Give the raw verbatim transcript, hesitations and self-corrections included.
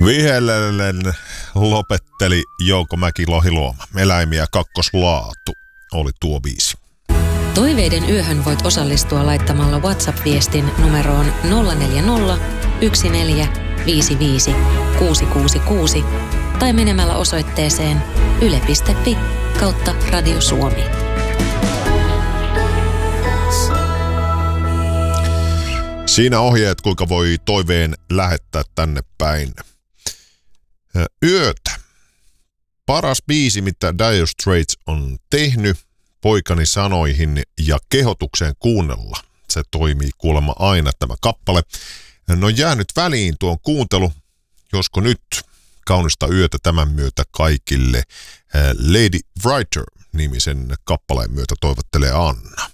Vihellellen lopetteli Jouko Mäki-Lohiluoma. Eläimiä kakkoslaatu oli tuo biisi. Toiveiden yöhön voit osallistua laittamalla WhatsApp-viestin numeroon nolla neljä nolla, yksi neljä, viisi viisi, kuusi kuusi kuusi tai menemällä osoitteeseen yle piste fi kautta Radio Suomi. Siinä ohjeet, kuinka voi toiveen lähettää tänne päin. Yötä. Paras biisi, mitä Dire Straits on tehnyt poikani sanoihin ja kehotukseen kuunnella. Se toimii kuulemma aina tämä kappale. No jäänyt väliin tuon kuuntelu. Josko nyt kaunista yötä tämän myötä kaikille. Lady Writer nimisen kappaleen myötä toivottelee Anna.